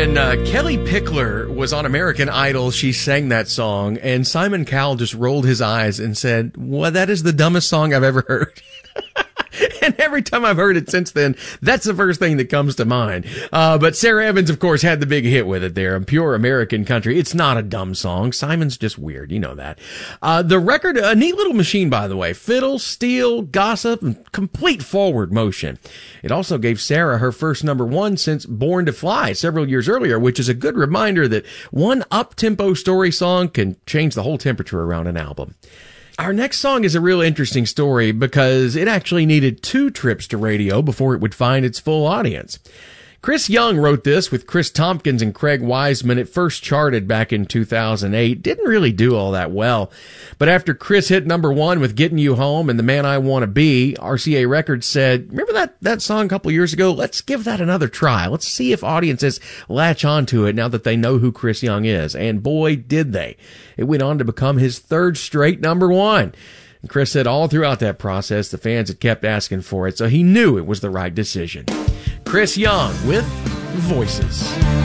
When Kelly Pickler was on American Idol, she sang that song, and Simon Cowell just rolled his eyes and said, well, that is the dumbest song I've ever heard. And every time I've heard it since then, that's the first thing that comes to mind. But Sarah Evans, of course, had the big hit with it there. Pure American Country. It's not a dumb song. Simon's just weird. You know that. The record, a neat little machine, by the way. Fiddle, steel, gossip, and complete forward motion. It also gave Sarah her first #1 since Born to Fly several years earlier, which is a good reminder that one up-tempo story song can change the whole temperature around an album. Our next song is a real interesting story because it actually needed 2 trips to radio before it would find its full audience. Chris Young wrote this with Chris Tompkins and Craig Wiseman. It first charted back in 2008. Didn't really do all that well. But after Chris hit #1 with Getting You Home and The Man I Want to Be, RCA Records said, remember that song a couple years ago? Let's give that another try. Let's see if audiences latch onto it now that they know who Chris Young is. And boy, did they. It went on to become his 3rd straight #1. And Chris said all throughout that process, the fans had kept asking for it, so he knew it was the right decision. Chris Young with Voices.